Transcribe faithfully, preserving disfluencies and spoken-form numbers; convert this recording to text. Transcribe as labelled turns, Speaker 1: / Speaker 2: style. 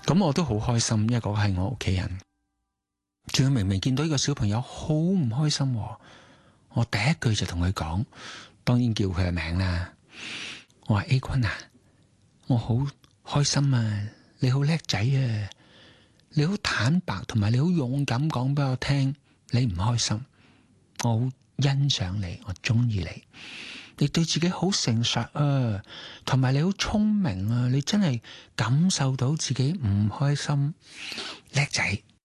Speaker 1: 咁我都好開心，一個係我屋企人。仲要明明見到呢個小朋友好唔開心，我第一句就同佢講，當然叫佢嘅名啦。我話 A 君啊，我好開心啊，你好叻仔啊，你好坦白同埋你好勇敢講俾我聽，你唔開心，我好欣賞你，我中意你，你對自己好誠實啊，同埋你好聰明啊，你真係感受到自己唔開心，叻仔。